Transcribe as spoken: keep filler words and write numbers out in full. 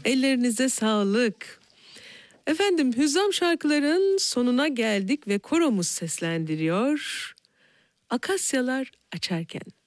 Ellerinize sağlık. Efendim, Hüzzam şarkıların sonuna geldik ve koromuz seslendiriyor. Akasyalar açarken.